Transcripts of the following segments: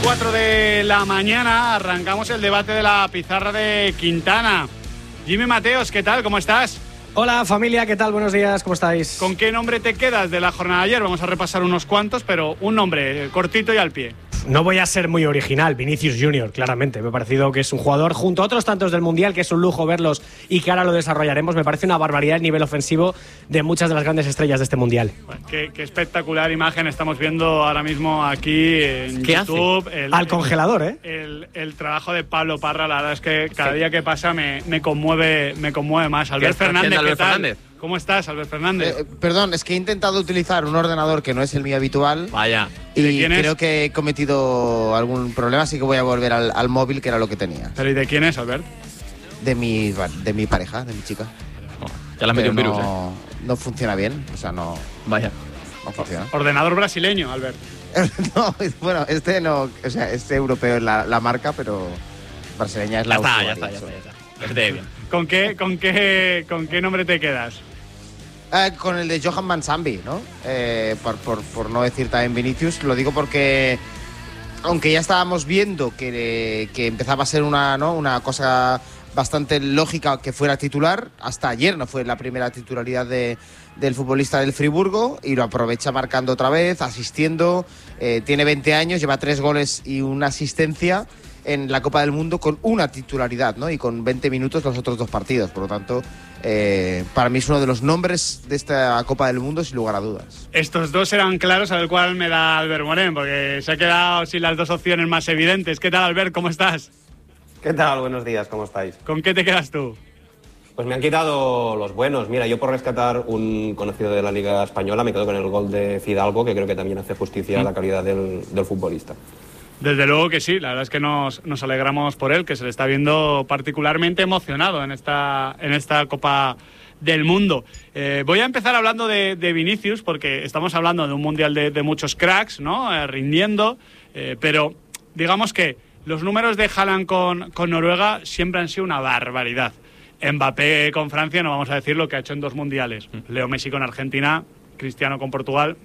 4 de la mañana arrancamos el debate de la pizarra de Quintana. Jimmy Mateos, ¿qué tal? ¿Cómo estás? Hola familia, ¿qué tal? Buenos días, ¿cómo estáis? ¿Con qué nombre te quedas de la jornada de ayer? Vamos a repasar unos cuantos, pero un nombre cortito y al pie. No voy a ser muy original, Vinicius Junior, claramente. Me ha parecido que es un jugador, junto a otros tantos del Mundial, que es un lujo verlos y que ahora lo desarrollaremos. Me parece una barbaridad el nivel ofensivo de muchas de las grandes estrellas de este Mundial. Bueno, qué espectacular imagen estamos viendo ahora mismo aquí en YouTube. Al congelador, ¿eh? El trabajo de Pablo Parra, la verdad es que cada día que pasa me conmueve más. Albert Fernández, ¿qué tal? ¿Cómo estás, Albert Fernández? Perdón, es que he intentado utilizar un ordenador que no es el mío habitual. Vaya. Y creo que he cometido algún problema, así que voy a volver al móvil, que era lo que tenía. ¿Pero y de quién es, Albert? De mi pareja, de mi chica. Ya le has metido un virus, No funciona bien, o sea, no. Vaya. No funciona. Ordenador brasileño, Albert. No, bueno, este no, o sea, este europeo es la marca, pero brasileña es la usuaria. Ya está. Esté bien. ¿Con qué nombre te quedas? Con el de Johan Mansambi, ¿no? Por no decir también Vinicius, lo digo porque aunque ya estábamos viendo que empezaba a ser una cosa bastante lógica que fuera titular, hasta ayer no fue la primera titularidad del futbolista del Friburgo y lo aprovecha marcando otra vez, asistiendo, tiene 20 años, lleva 3 goles y una asistencia en la Copa del Mundo con una titularidad, ¿no? Y con 20 minutos los otros 2 partidos. Por lo tanto, para mí es uno de los nombres de esta Copa del Mundo, sin lugar a dudas. Estos dos eran claros, al cual me da Albert Morén, porque se ha quedado sin las dos opciones más evidentes. ¿Qué tal, Albert? ¿Cómo estás? ¿Qué tal? Buenos días, ¿cómo estáis? ¿Con qué te quedas tú? Pues me han quitado los buenos. Mira, yo por rescatar un conocido de la Liga Española me quedo con el gol de Fidalgo, que creo que también hace justicia a la calidad del futbolista. Desde luego que sí, la verdad es que nos alegramos por él, que se le está viendo particularmente emocionado en esta Copa del Mundo. Voy a empezar hablando de Vinicius, porque estamos hablando de un mundial de muchos cracks, ¿no? Rindiendo, pero digamos que los números de Haaland con Noruega siempre han sido una barbaridad. Mbappé con Francia, no vamos a decir lo que ha hecho en 2 mundiales. Leo Messi con Argentina, Cristiano con Portugal,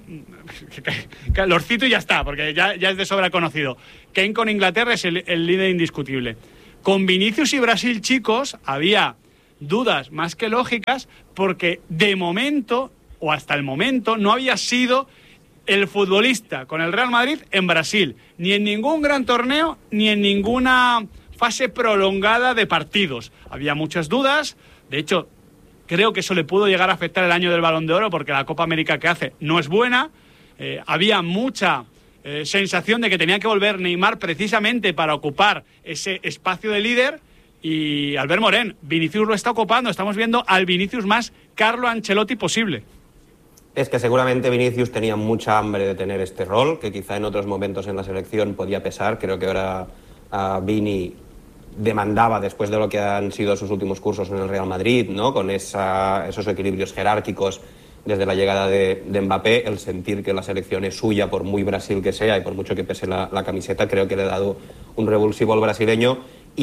los cito y ya está, porque ya es de sobra conocido. Kane con Inglaterra es el líder indiscutible. Con Vinicius y Brasil, chicos, había dudas más que lógicas, porque de momento, o hasta el momento, no había sido el futbolista con el Real Madrid en Brasil, ni en ningún gran torneo, ni en ninguna fase prolongada de partidos. Había muchas dudas, de hecho, creo que eso le pudo llegar a afectar el año del Balón de Oro, porque la Copa América que hace no es buena. Había mucha sensación de que tenía que volver Neymar precisamente para ocupar ese espacio de líder. Y Albert Morén, Vinicius lo está ocupando. Estamos viendo al Vinicius más Carlo Ancelotti posible. Es que seguramente Vinicius tenía mucha hambre de tener este rol, que quizá en otros momentos en la selección podía pesar. Creo que ahora Vini demandaba, después de lo que han sido sus últimos cursos en el Real Madrid, ¿no? Con esos equilibrios jerárquicos desde la llegada de Mbappé, el sentir que la selección es suya por muy Brasil que sea y por mucho que pese la camiseta, creo que le ha dado un revulsivo al brasileño.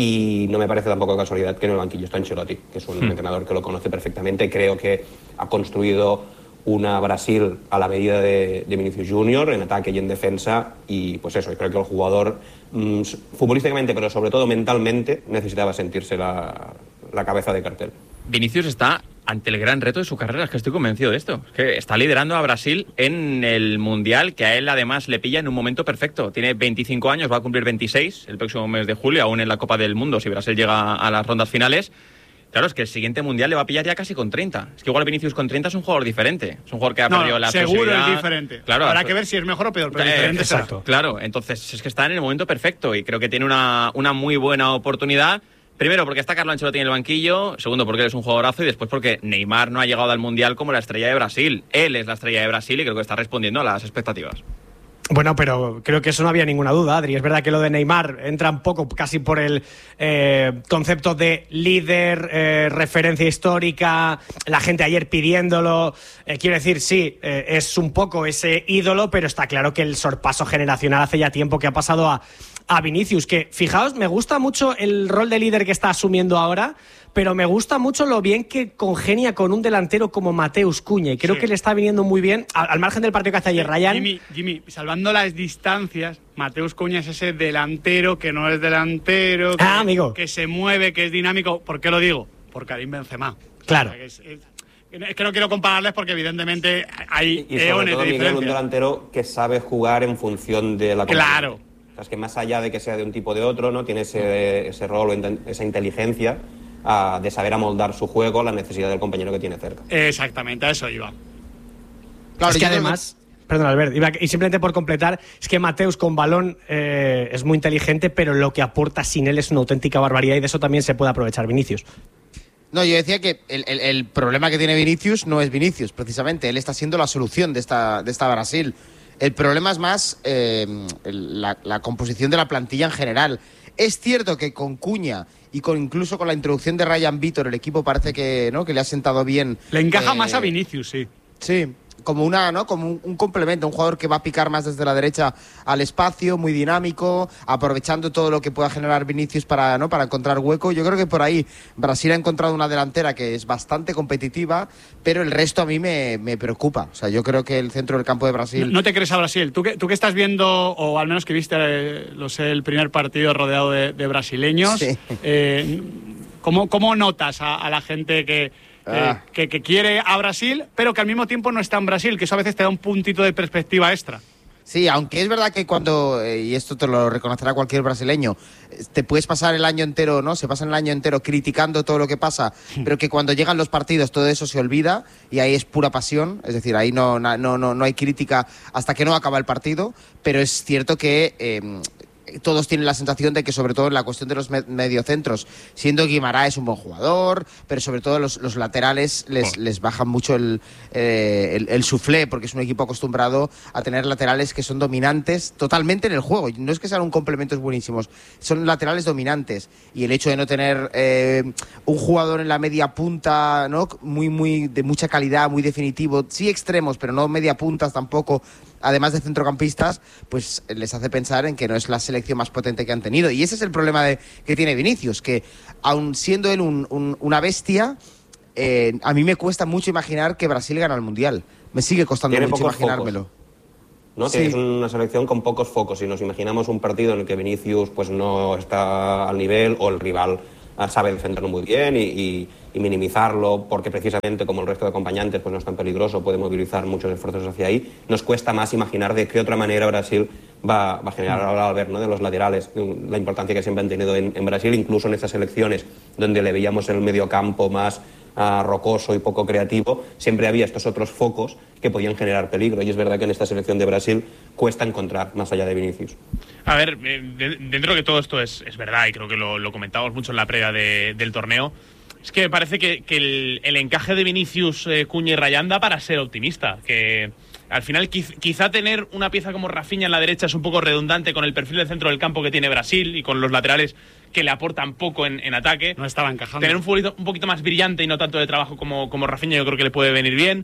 Y no me parece tampoco casualidad que en el banquillo está Ancelotti, que es un entrenador que lo conoce perfectamente. Creo que ha construido una Brasil a la medida de Vinicius Junior en ataque y en defensa, y pues eso, creo que el jugador futbolísticamente, pero sobre todo mentalmente, necesitaba sentirse la cabeza de cartel. Vinicius está ante el gran reto de su carrera, es que estoy convencido de esto. Es que está liderando a Brasil en el Mundial, que a él además le pilla en un momento perfecto. Tiene 25 años, va a cumplir 26 el próximo mes de julio, aún en la Copa del Mundo, si Brasil llega a las rondas finales. Claro, es que el siguiente Mundial le va a pillar ya casi con 30. Es que igual Vinicius con 30 es un jugador diferente. Es un jugador que ha perdido la seguro posibilidad. Es diferente. Claro, habrá que ver si es mejor o peor, pero diferente. Exacto. Claro, entonces es que está en el momento perfecto y creo que tiene una muy buena oportunidad. Primero, porque está Carlo Ancelotti en el banquillo. Segundo, porque él es un jugadorazo. Y después, porque Neymar no ha llegado al Mundial como la estrella de Brasil. Él es la estrella de Brasil y creo que está respondiendo a las expectativas. Bueno, pero creo que eso no había ninguna duda, Adri. Es verdad que lo de Neymar entra un poco casi por el concepto de líder, referencia histórica, la gente ayer pidiéndolo. Quiero decir, sí, es un poco ese ídolo, pero está claro que el sorpaso generacional hace ya tiempo que ha pasado a Vinicius, que fijaos, me gusta mucho el rol de líder que está asumiendo ahora, pero me gusta mucho lo bien que congenia con un delantero como Mateus Cunha, y creo que le está viniendo muy bien, al margen del partido que hace ayer Ryan. Jimmy, salvando las distancias, Mateus Cunha es ese delantero que no es delantero, amigo, que se mueve, que es dinámico. ¿Por qué lo digo? Por Karim Benzema. Claro. O sea, es que no quiero compararles porque evidentemente hay y sobre eones todo, de Miguel, diferencia. un delantero que sabe jugar en función de la Claro. O sea, es que más allá de que sea de un tipo o de otro, ¿no? Tiene ese rol o esa inteligencia de saber amoldar su juego a la necesidad del compañero que tiene cerca. Exactamente, a eso iba. Claro, es que además, perdón Albert, y simplemente por completar, es que Mateus con balón es muy inteligente, pero lo que aporta sin él es una auténtica barbaridad, y de eso también se puede aprovechar Vinicius. No, yo decía que el problema que tiene Vinicius no es Vinicius, precisamente. Él está siendo la solución de esta Brasil. El problema es más la composición de la plantilla en general. Es cierto que con Cunha y incluso con la introducción de Ryan Vitor, el equipo parece que le ha sentado bien. Le encaja más a Vinicius, sí. Sí, como un complemento, un jugador que va a picar más desde la derecha al espacio, muy dinámico, aprovechando todo lo que pueda generar Vinicius para encontrar hueco. Yo creo que por ahí Brasil ha encontrado una delantera que es bastante competitiva, pero el resto a mí me preocupa. O sea, yo creo que el centro del campo de Brasil... ¿No te crees a Brasil? ¿Tú que estás viendo, o al menos que viste, el primer partido rodeado de brasileños, sí. ¿Cómo notas a la gente que quiere a Brasil, pero que al mismo tiempo no está en Brasil, que eso a veces te da un puntito de perspectiva extra? Sí, aunque es verdad que cuando, y esto te lo reconocerá cualquier brasileño, te puedes pasar el año entero, ¿no? Se pasan el año entero criticando todo lo que pasa, pero que cuando llegan los partidos todo eso se olvida y ahí es pura pasión, es decir, ahí no hay crítica hasta que no acaba el partido, pero es cierto que... todos tienen la sensación de que, sobre todo en la cuestión de los mediocentros, siendo Guimarães un buen jugador, pero sobre todo los laterales les bajan mucho el suflé, porque es un equipo acostumbrado a tener laterales que son dominantes totalmente en el juego. No es que sean complementos buenísimos, son laterales dominantes. Y el hecho de no tener un jugador en la media punta, ¿no? muy de mucha calidad, muy definitivo, sí extremos, pero no media puntas tampoco, además de centrocampistas, pues les hace pensar en que no es la selección más potente que han tenido. Y ese es el problema que tiene Vinicius, que aun siendo él una bestia, a mí me cuesta mucho imaginar que Brasil gana el Mundial. Me sigue costando mucho imaginármelo. Focos, ¿no? Sí. Es una selección con pocos focos. Si nos imaginamos un partido en el que Vinicius pues no está al nivel, o el rival sabe defenderlo muy bien y minimizarlo, porque precisamente como el resto de acompañantes pues no es tan peligroso, puede movilizar muchos esfuerzos hacia ahí, nos cuesta más imaginar de qué otra manera Brasil va a generar ahora al ver, ¿no? De los laterales, la importancia que siempre han tenido en Brasil, incluso en estas selecciones donde le veíamos el mediocampo más rocoso y poco creativo, siempre había estos otros focos que podían generar peligro, y es verdad que en esta selección de Brasil cuesta encontrar más allá de Vinicius. A ver, dentro de que todo esto es verdad, y creo que lo comentamos mucho en la previa del torneo, es que me parece que el encaje de Vinicius, Cunha y Ryan da para ser optimista, que al final quizá tener una pieza como Rafinha en la derecha es un poco redundante con el perfil del centro del campo que tiene Brasil y con los laterales que le aportan poco en ataque. No estaba encajando. Tener un futbolista un poquito más brillante y no tanto de trabajo como Rafinha, yo creo que le puede venir bien.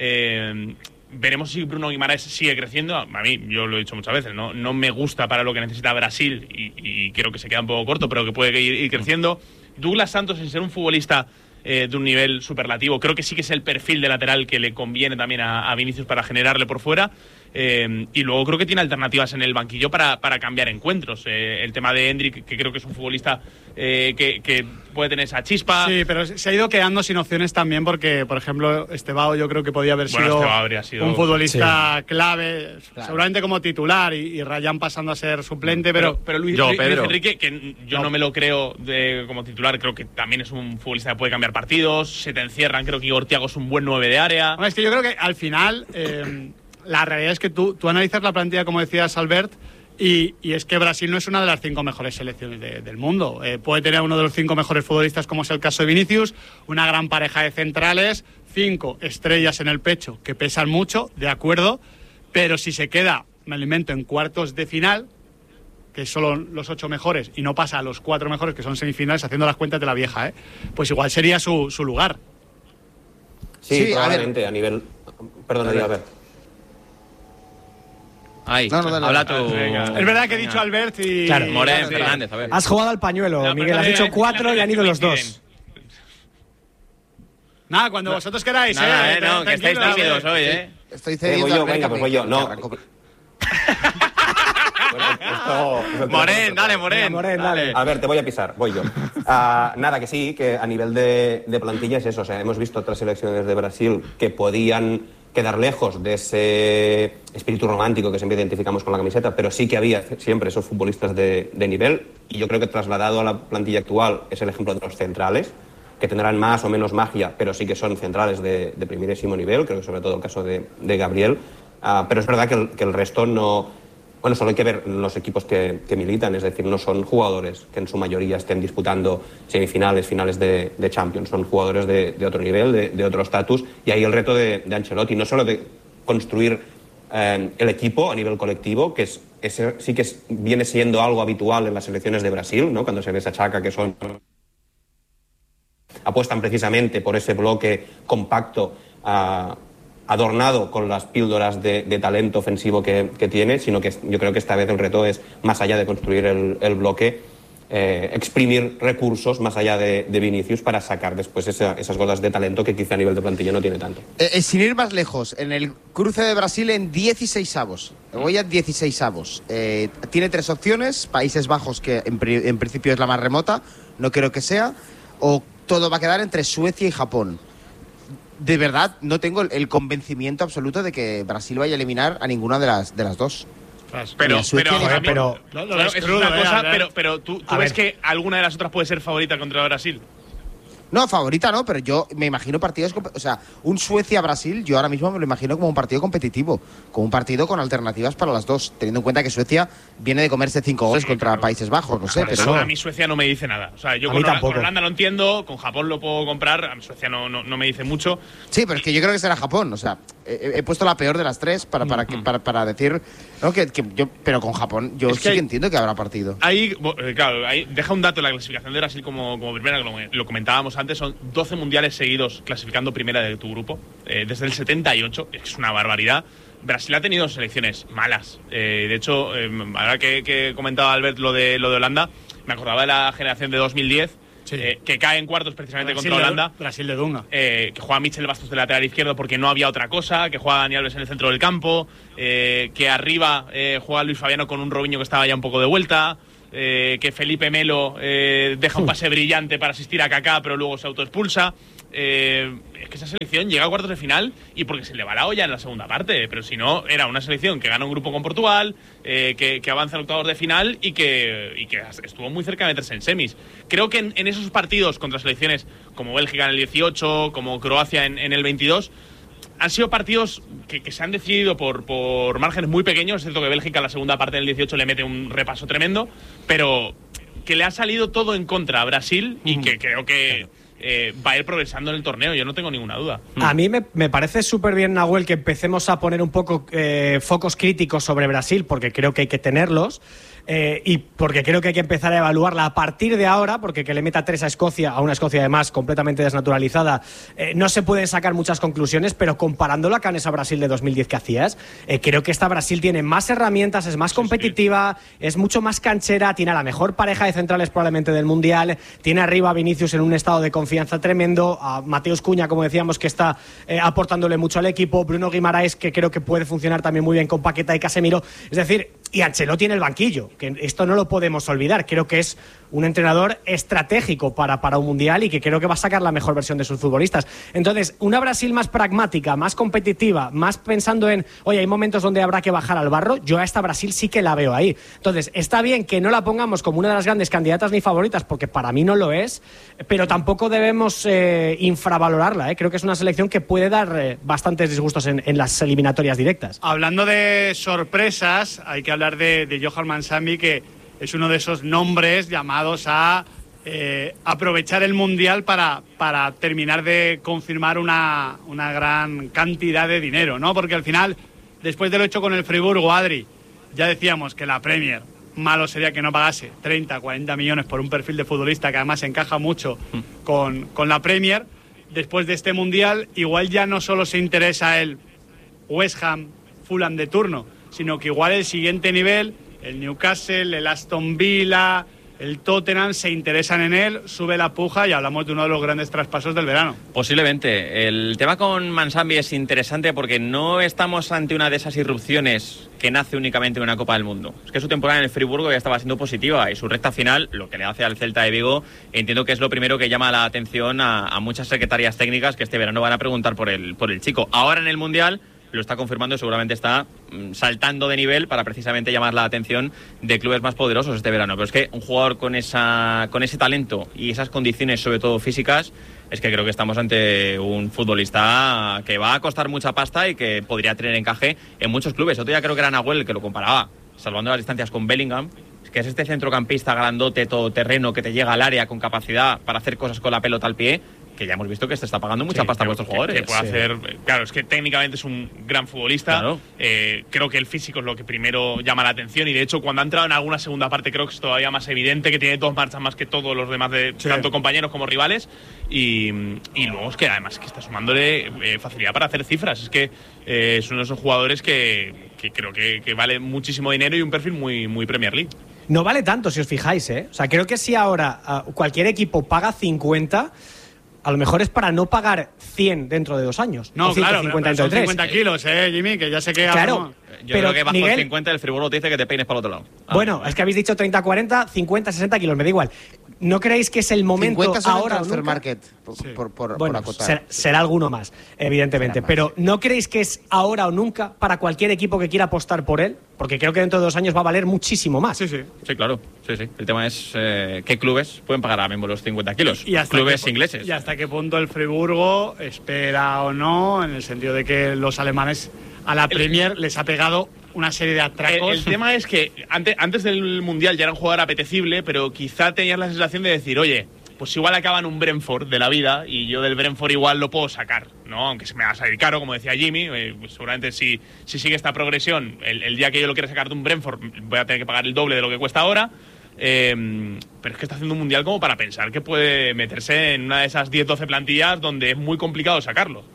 Veremos si Bruno Guimarães sigue creciendo. A mí, yo lo he dicho muchas veces, no me gusta para lo que necesita Brasil y creo que se queda un poco corto, pero que puede ir creciendo. Douglas Santos, sin ser un futbolista de un nivel superlativo, creo que sí que es el perfil de lateral que le conviene también a Vinicius para generarle por fuera. Y luego creo que tiene alternativas en el banquillo para cambiar encuentros. El tema de Endrick, que creo que es un futbolista que puede tener esa chispa. Sí, pero se ha ido quedando sin opciones también porque, por ejemplo, Estevao yo creo que podía haber sido un futbolista clave, claro, seguramente como titular, y Ryan pasando a ser suplente, pero Luis Enrique, que yo no me lo creo como titular, creo que también es un futbolista que puede cambiar partidos, se te encierran, creo que Igor Thiago es un buen 9 de área. Bueno, es que yo creo que al final... la realidad es que tú analizas la plantilla, como decías, Albert, y es que Brasil no es una de las 5 mejores selecciones del mundo. Puede tener uno de los 5 mejores futbolistas, como es el caso de Vinicius, una gran pareja de centrales, 5 estrellas en el pecho que pesan mucho, de acuerdo, pero si se queda, me alimento, en cuartos de final, que son los 8 mejores, y no pasa a los 4 mejores, que son semifinales, haciendo las cuentas de la vieja, pues igual sería su lugar. Sí, probablemente a nivel... Perdona, a ver. Ahí, no, habla tú. Es verdad que he dicho Albert y... Claro. Moreno, Fernández, a ver. Has jugado al pañuelo, Miguel. Has dicho 4 y han ido los 2. Nada, cuando vosotros queráis, Nada, no, que estáis tranquilos, tímidos hoy, Estoy Voy cediendo. yo, al venga, pues voy yo. No. Morén, dale, Morén. Morén, dale. A ver, te voy a pisar, voy yo. Nada, que sí, que a nivel de plantilla es eso. O sea, hemos visto otras selecciones de Brasil que podían quedar lejos de ese espíritu romántico que siempre identificamos con la camiseta, pero sí que había siempre esos futbolistas de nivel. Y yo creo que trasladado a la plantilla actual es el ejemplo de los centrales, que tendrán más o menos magia, pero sí que son centrales de primerísimo nivel. Creo que sobre todo el caso de Gabriel. Pero es verdad que el resto no... Bueno, solo hay que ver los equipos que militan, es decir, no son jugadores que en su mayoría estén disputando semifinales, finales de Champions, son jugadores de otro nivel, de otro estatus, y ahí el reto de Ancelotti, no solo de construir el equipo a nivel colectivo, que sí que viene siendo algo habitual en las selecciones de Brasil, ¿no? Cuando se les achaca que apuestan precisamente por ese bloque compacto, adornado con las píldoras de talento ofensivo que tiene, sino que yo creo que esta vez el reto es, más allá de construir el bloque, exprimir recursos más allá de Vinicius para sacar después esas gotas de talento que quizá a nivel de plantilla no tiene tanto. Sin ir más lejos, en el cruce de Brasil en 16avos, voy a 16avos. Tiene 3 opciones: Países Bajos, que en principio es la más remota, no creo que sea, o todo va a quedar entre Suecia y Japón. De verdad, no tengo el convencimiento absoluto de que Brasil vaya a eliminar a ninguna de las dos. Pero es una cosa, pero tú ves que alguna de las otras puede ser favorita contra Brasil. No, favorita no, pero yo me imagino partidos... O sea, un Suecia-Brasil, yo ahora mismo me lo imagino como un partido competitivo, como un partido con alternativas para las dos, teniendo en cuenta que Suecia viene de comerse 5 goles contra Países Bajos, no sé, pero... A mí Suecia no me dice nada. O sea, yo con Holanda lo entiendo, con Japón lo puedo comprar, a mí Suecia no me dice mucho. Sí, pero es que yo creo que será Japón, o sea, he puesto la peor de las 3 para decir... ¿no? que yo, pero con Japón yo sí que entiendo que habrá partido. Ahí, claro, ahí deja un dato en la clasificación de Brasil como primera, que lo comentábamos antes, son 12 mundiales seguidos clasificando primera de tu grupo, desde el 78, es una barbaridad. Brasil ha tenido selecciones malas. De hecho, ahora que comentaba Albert lo de Holanda, me acordaba de la generación de 2010, sí, que cae en cuartos precisamente contra Holanda. Brasil de Dunga. Que juega Michel Bastos de lateral izquierdo porque no había otra cosa, que juega Dani Alves en el centro del campo, que arriba juega Luis Fabiano con un Robinho que estaba ya un poco de vuelta, que Felipe Melo deja un pase brillante para asistir a Kaká, pero luego se autoexpulsa. Es que esa selección llega a cuartos de final y porque se le va la olla en la segunda parte, pero si no, era una selección que gana un grupo con Portugal, que avanza en octavos de final y que estuvo muy cerca de meterse en semis. Creo que en esos partidos contra selecciones como Bélgica en el 18, como Croacia en el 22, han sido partidos que se han decidido por márgenes muy pequeños. Es cierto que Bélgica en la segunda parte del 18 le mete un repaso tremendo, pero que le ha salido todo en contra a Brasil y que creo que va a ir progresando en el torneo, yo no tengo ninguna duda. A mí me parece súper bien, Nahuel, que empecemos a poner un poco focos críticos sobre Brasil, porque creo que hay que tenerlos. Y porque creo que hay que empezar a evaluarla a partir de ahora, porque que le meta 3 a Escocia, a una Escocia además completamente desnaturalizada, no se pueden sacar muchas conclusiones, pero comparándola con esa Brasil de 2010 que hacías, creo que esta Brasil tiene más herramientas, es más competitiva, es mucho más canchera, tiene a la mejor pareja de centrales probablemente del Mundial, tiene arriba a Vinicius en un estado de confianza tremendo, a Mateus Cunha, como decíamos, que está aportándole mucho al equipo, Bruno Guimaraes, que creo que puede funcionar también muy bien con Paqueta y Casemiro, es decir, y Ancelotti en el banquillo, que esto no lo podemos olvidar. Creo que es un entrenador estratégico para un Mundial y que creo que va a sacar la mejor versión de sus futbolistas. Entonces, una Brasil más pragmática, más competitiva, más pensando en, oye, hay momentos donde habrá que bajar al barro, yo a esta Brasil sí que la veo ahí. Entonces, está bien que no la pongamos como una de las grandes candidatas ni favoritas, porque para mí no lo es, pero tampoco debemos infravalorarla. Creo que es una selección que puede dar bastantes disgustos en las eliminatorias directas. Hablando de sorpresas, hay que hablar de Johan Mansambi, que es uno de esos nombres llamados a aprovechar el Mundial para terminar de confirmar una gran cantidad de dinero, ¿no? Porque al final, después de lo hecho con el Friburgo, Adri, ya decíamos que la Premier, malo sería que no pagase 30, 40 millones por un perfil de futbolista que además encaja mucho con la Premier. Después de este Mundial, igual ya no solo se interesa el West Ham, Fulham de turno, sino que igual el siguiente nivel, el Newcastle, el Aston Villa, el Tottenham se interesan en él, sube la puja y hablamos de uno de los grandes traspasos del verano. Posiblemente. El tema con Mansambi es interesante porque no estamos ante una de esas irrupciones que nace únicamente en una Copa del Mundo. Es que su temporada en el Friburgo ya estaba siendo positiva y su recta final, lo que le hace al Celta de Vigo, entiendo que es lo primero que llama la atención a muchas secretarias técnicas que este verano van a preguntar por el chico. Ahora en el Mundial lo está confirmando y seguramente está saltando de nivel para precisamente llamar la atención de clubes más poderosos este verano. Pero es que un jugador con ese talento y esas condiciones, sobre todo físicas, es que creo que estamos ante un futbolista que va a costar mucha pasta y que podría tener encaje en muchos clubes. Otro día creo que era Nahuel el que lo comparaba, salvando las distancias, con Bellingham, que es este centrocampista grandote, todoterreno, que te llega al área con capacidad para hacer cosas con la pelota al pie, que ya hemos visto que se está pagando mucha pasta por estos jugadores. Que puede hacer, claro, es que técnicamente es un gran futbolista. Claro. Creo que el físico es lo que primero llama la atención y de hecho cuando ha entrado en alguna segunda parte creo que es todavía más evidente, que tiene 2 marchas más que todos los demás, tanto compañeros como rivales, y luego es que además que está sumándole facilidad para hacer cifras. Es que es uno de esos jugadores que creo que vale muchísimo dinero y un perfil muy, muy Premier League. No vale tanto, si os fijáis, ¿eh? O sea, creo que si ahora cualquier equipo paga 50, a lo mejor es para no pagar 100 dentro de 2 años. No, claro, 50 pero son entre 50 kilos, Jimmy, que ya sé que... Claro. Yo creo que bajo el 50 el Friburgo te dice que te peines para el otro lado. Bueno, es que habéis dicho 30, 40, 50, 60 kilos, me da igual. ¿No creéis que es el momento 50 son ahora en o transfer nunca? market, por Bueno, acotar. será alguno más, evidentemente. Será más. Pero ¿no creéis que es ahora o nunca para cualquier equipo que quiera apostar por él? Porque creo que dentro de 2 años va a valer muchísimo más. Sí, sí. Sí, claro. Sí, sí. El tema es qué clubes pueden pagar ahora mismo los 50 kilos. Y hasta Clubes qué, ingleses. Y hasta qué punto el Friburgo espera o no, en el sentido de que los alemanes a la Premier les ha pegado una serie de atracos. El tema es que antes del Mundial ya era un jugador apetecible, pero quizá tenías la sensación de decir, oye, pues igual acaba en un Brentford de la vida y yo del Brentford igual lo puedo sacar, ¿no? Aunque se me va a salir caro, como decía Jimmy, pues seguramente si sigue esta progresión, el día que yo lo quiera sacar de un Brentford voy a tener que pagar el doble de lo que cuesta ahora. Pero es que está haciendo un Mundial como para pensar que puede meterse en una de esas 10-12 plantillas donde es muy complicado sacarlo.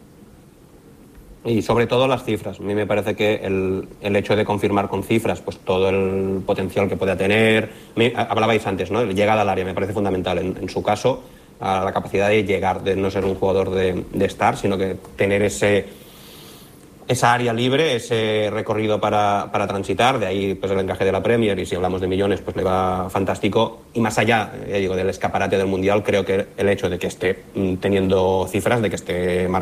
Y sobre todo las cifras. A mí me parece que el hecho de confirmar con cifras pues todo el potencial que pueda tener. Hablabais antes, ¿no? Llegada al área me parece fundamental. En su caso, a la capacidad de llegar, de no ser un jugador de estar, sino que tener esa área libre, ese recorrido para transitar. De ahí pues el encaje de la Premier, y si hablamos de millones pues le va fantástico. Y más allá, digo, del escaparate del Mundial, creo que el hecho de que esté teniendo cifras, de que esté marcando